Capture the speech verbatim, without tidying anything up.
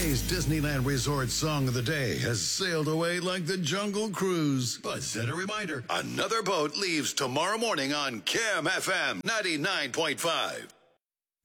Today's Disneyland Resort song of the day has sailed away like the Jungle Cruise. But set a reminder, another boat leaves tomorrow morning on Cam F M ninety-nine point five.